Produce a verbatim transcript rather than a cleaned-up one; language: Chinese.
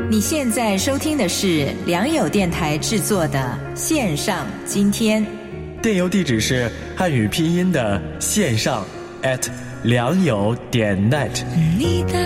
你现在收听的是良友电台制作的线上今天， 电邮地址是汉语拼音的线上 at 良友点 net。 你的